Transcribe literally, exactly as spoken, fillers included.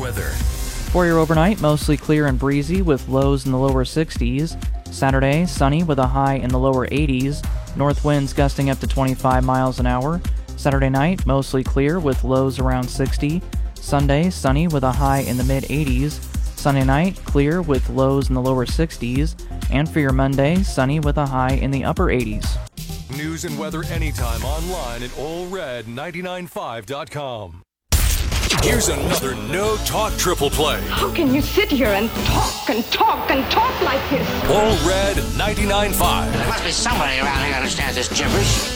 weather. For your overnight, mostly clear and breezy with lows in the lower sixties. Saturday, sunny with a high in the lower eighties. North winds gusting up to twenty-five miles an hour. Saturday night, mostly clear with lows around sixty. Sunday, sunny with a high in the mid-eighties. Sunday night, clear with lows in the lower sixties. And for your Monday, sunny with a high in the upper eighties. News and weather anytime online at Ole Red nine nine five dot com. Here's another No Talk Triple Play. How can you sit here and talk and talk and talk like this? Ole Red ninety-nine point five. There must be somebody around here who understands this gibberish.